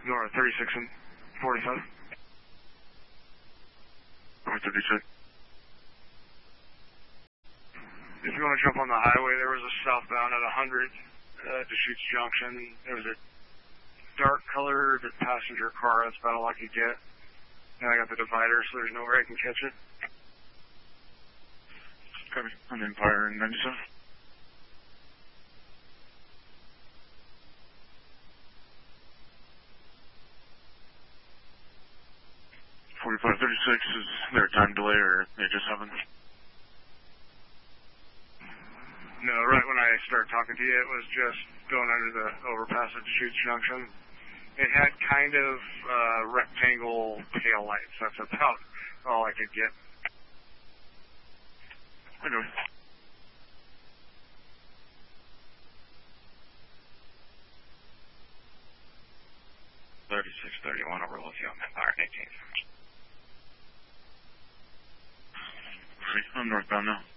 North 36 and 45. North 36. If you want to jump on the highway, there was a southbound at 100 Deschutes Junction. There was a dark colored passenger car. That's about all I could get. And I got the divider, so there's no way I can catch it. Copy. On Empire and 97. 4536 is there a time delay or they just haven't? No, right when I started talking to you, it was just going under the overpass at Deschutes Junction. It had kind of rectangle tail lights. That's about all I could get. Anyway. $3631 over with you on Empire 18th. I'm northbound now.